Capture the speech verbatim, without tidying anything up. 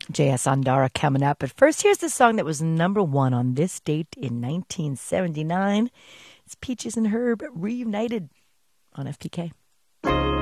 J S. Andara coming up. But first, here's the song that was number one on this date in nineteen seventy-nine. It's Peaches and Herb reunited on F P K.